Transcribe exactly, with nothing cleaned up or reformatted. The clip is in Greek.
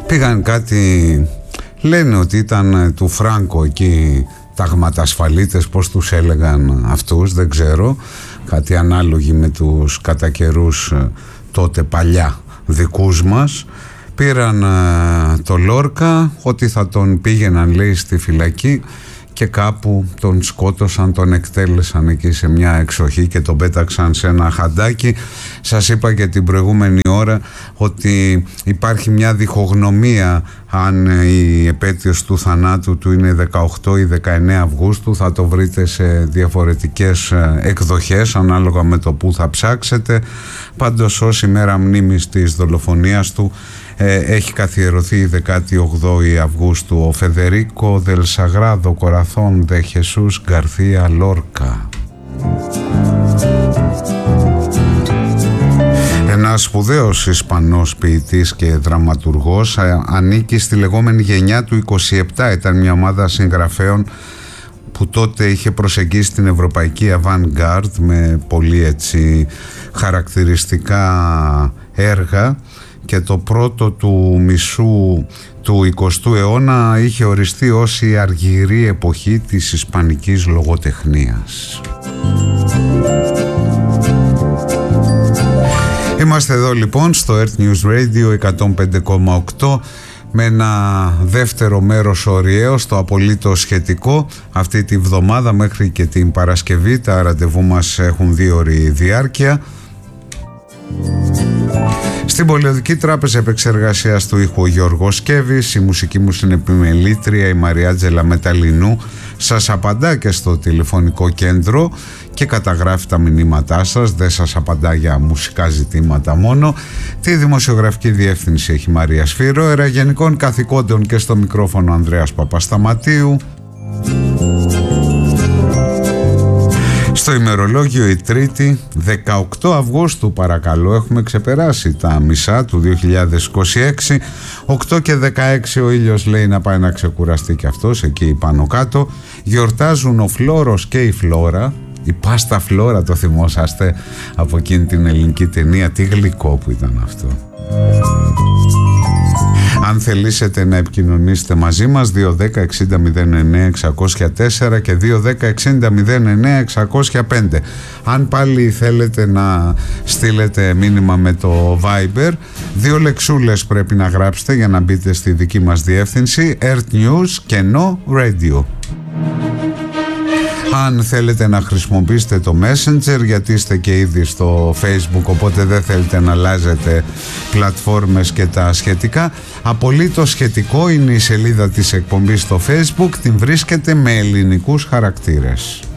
Πήγαν κάτι, λένε ότι ήταν του Φράγκο εκεί, ταγματασφαλίτες, πώς τους έλεγαν αυτούς, δεν ξέρω, κάτι ανάλογοι με τους κατά καιρούς τότε παλιά δικούς μας. Πήραν το Λόρκα, ότι θα τον πήγαιναν, λέει, στη φυλακή, και κάπου τον σκότωσαν, τον εκτέλεσαν εκεί σε μια εξοχή και τον πέταξαν σε ένα χαντάκι. Σας είπα και την προηγούμενη ώρα ότι υπάρχει μια διχογνωμία αν η επέτειος του θανάτου του είναι δεκαοκτώ ή δεκαεννέα Αυγούστου. Θα το βρείτε σε διαφορετικές εκδοχές ανάλογα με το που θα ψάξετε. Πάντως ως ημέρα μνήμης της δολοφονίας του ε, έχει καθιερωθεί η δεκάτη όγδοη Αυγούστου. Ο Φεδερίκο Δελ Σαγράδο Κοραθόν Δε Χεσούς Γκαρθία Λόρκα. Ένας σπουδαίος Ισπανός ποιητής και δραματουργός, ανήκει στη λεγόμενη γενιά του είκοσι επτά. Ήταν μια ομάδα συγγραφέων που τότε είχε προσεγγίσει την ευρωπαϊκή avant-garde με πολύ έτσι χαρακτηριστικά έργα, και το πρώτο του μισού του εικοστού αιώνα είχε οριστεί ως η αργυρή εποχή της ισπανικής λογοτεχνίας. Είμαστε εδώ λοιπόν στο Earth News Radio εκατόν πέντε κόμμα οκτώ με ένα δεύτερο μέρος ωριαίο στο απολύτως σχετικό αυτή τη βδομάδα μέχρι και την Παρασκευή. Τα ραντεβού μας έχουν δύο ώρη διάρκεια. Στην Πολεοδική Τράπεζα Επεξεργασίας του ήχου ο Γιώργος Σκέβης, η μουσική μου συνεπιμελήτρια η Μαριάτζελα Μεταλλινού σας απαντά και στο τηλεφωνικό κέντρο και καταγράφει τα μηνύματά σας, δεν σας απαντά για μουσικά ζητήματα μόνο. Τη δημοσιογραφική διεύθυνση έχει η Μαρία Σφύρο, εραγενικών καθηκόντων και στο μικρόφωνο Ανδρέας Παπασταματίου. Στο ημερολόγιο η Τρίτη δεκαοκτώ Αυγούστου, παρακαλώ, έχουμε ξεπεράσει τα μισά του δύο χιλιάδες είκοσι έξι. οκτώ και δεκαέξι ο ήλιος λέει να πάει να ξεκουραστεί και αυτός εκεί πάνω κάτω. Γιορτάζουν ο Φλόρος και η Φλόρα. Η Πάστα Φλόρα, το θυμόσαστε από εκείνη την ελληνική ταινία? Τι γλυκό που ήταν αυτό. Αν θελήσετε να επικοινωνήσετε μαζί μας, δύο ένα μηδέν εξήντα μηδέν εννέα εξακόσια τέσσερα και δύο ένα μηδέν εξήντα μηδέν εννέα εξακόσια πέντε. Αν πάλι θέλετε να στείλετε μήνυμα με το Viber, δύο λεξούλες πρέπει να γράψετε για να μπείτε στη δική μας διεύθυνση, Earth News κενό Radio. Αν θέλετε να χρησιμοποιήσετε το Messenger, γιατί είστε και ήδη στο Facebook, οπότε δεν θέλετε να αλλάζετε πλατφόρμες και τα σχετικά, απολύτως σχετικό είναι η σελίδα της εκπομπής στο Facebook, την βρίσκετε με ελληνικούς χαρακτήρες.